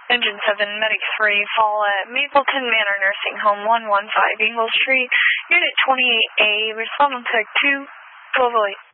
Engine 7, Medic 3, fall at Mapleton Manor Nursing Home, 115 Eagle Street, Unit 28A, respond on Tech 2, 1208.